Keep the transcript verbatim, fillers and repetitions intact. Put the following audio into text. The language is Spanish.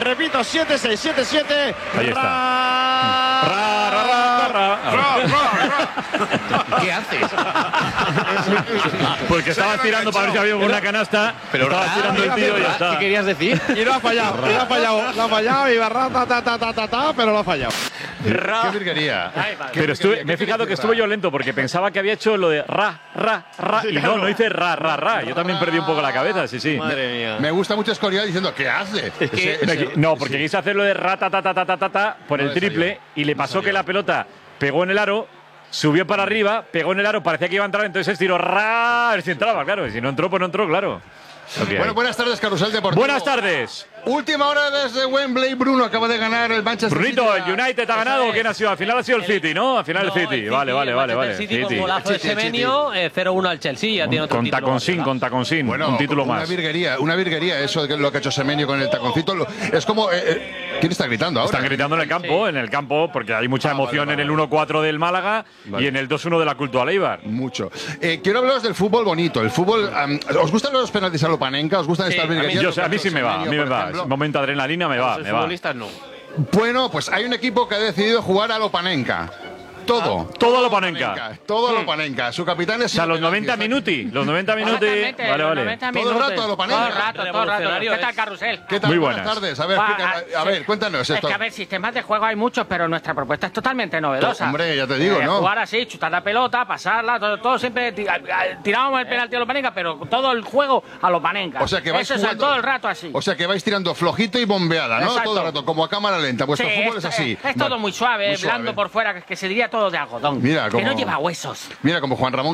Repito, siete seis, siete siete. Ahí está. Ra, ra, ra, ra. ¿Qué haces? Porque estaba tirando para ver si había una canasta. Pero estaba ra, tirando el ra, tío y ya ra, está. ¿Qué querías decir? Y lo ha fallado, y lo ha fallado, lo ha fallado, y barra, ta, ta, ta, ta, ta, ta, pero lo ha fallado. Qué virguería. Pero estuve, me he fijado que estuve yo lento porque pensaba que había hecho lo de ra, ra, ra. Sí, Y no, claro. no hice ra, ra, ra. Yo también perdí un poco la cabeza, sí, sí. Madre mía. Me gusta mucho Escorial diciendo, ¿qué hace? Es que- Ese- ese- No, porque quise hacer lo de ra, ta, ta, ta, ta, ta, ta, ta, por No el le triple salió. y le pasó No que salió. la pelota pegó en el aro, subió para arriba, pegó en el aro, parecía que iba a entrar, entonces estiró ra, a ver si entraba, claro. Y si no entró, pues no entró, claro. Lo que hay. Bueno, buenas tardes, Carrusel Deportivo. Buenas tardes. Última hora desde Wembley. Bruno acaba de ganar el Manchester Brunito, City. ¿el United ha ganado o quién ha sido? Al final ha sido el City, ¿no? Al final el City. Vale, vale, vale, vale. City con City. golazo de City, City. Semenyo, eh, cero uno al Chelsea, ya tiene otro Con título. taconcín, con taconcín. Bueno, un título una más. virguería, una virguería eso de lo que ha hecho Semenyo con el taconcito. Lo- Es como... eh, eh, ¿quién está gritando ahora? Están gritando en el campo, en el campo, porque hay mucha Ah, emoción vale, vale, en el uno cuatro del Málaga Vale. y en el dos uno de la Cultural Eibar. Mucho. Eh, quiero hablaros del fútbol bonito. El fútbol... am, ¿Os gustan los penaltis a lo Panenka? ¿Os gustan Sí, estas a mí- virguerías? Yo Lo sé, que a mí ha sí hecho me va, a Semenyo, mí me por va. ejemplo. Momento adrenalina me va, Los me va. futbolistas no. Bueno, pues hay un equipo que ha decidido jugar a lo Panenka. Todo. Todo a lo Panenka. Todo a lo Panenka. Su capitán es... O sea, los noventa minuti, los noventa minuti. Exactamente, Vale, los vale. noventa Todo el minutos. rato a lo Todo el Panenka. rato, todo el rato. Revolucionario ¿Qué tal, es. Carrusel? ¿Qué tal? Muy buenas. buenas. tardes. A ver, Va, explica- ah, a sí. ver, cuéntanos Es esto. que, a ver, sistemas de juego hay muchos, pero nuestra propuesta es totalmente novedosa. Hombre, ya te digo, Eh, ¿no? Jugar así, chutar la pelota, pasarla, todo, todo siempre ti- a- a- tirábamos el penalti a los Panenka, pero todo el juego a los Panenka. O sea que vais Eso es jugando- todo el rato así. O sea que vais tirando flojito y bombeada, ¿no? Exacto. Todo el rato, como a cámara lenta. Vuestro Sí, fútbol es así. Es, es todo Vale. muy suave, Muy blando suave. por fuera, que, que se diría todo de algodón. Mira, que como- no lleva huesos. Mira, como Juan Ramón